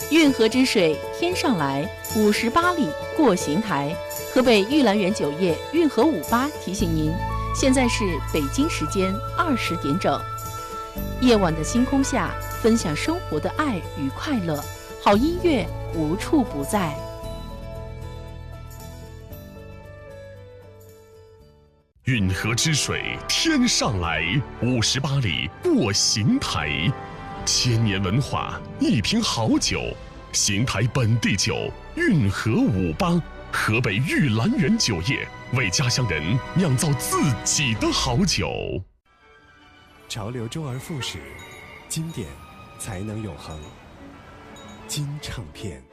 运河之水天上来，58里过邢台。河北玉兰园酒业运河58提醒您，现在是北京时间20点整。夜晚的星空下，分享生活的爱与快乐，好音乐无处不在。 运河之水天上来，58里过邢台。千年文化，一瓶好酒，邢台本地酒，运河58，河北玉兰园酒业为家乡人酿造自己的好酒。 潮流周而复始，经典才能永恒。金唱片。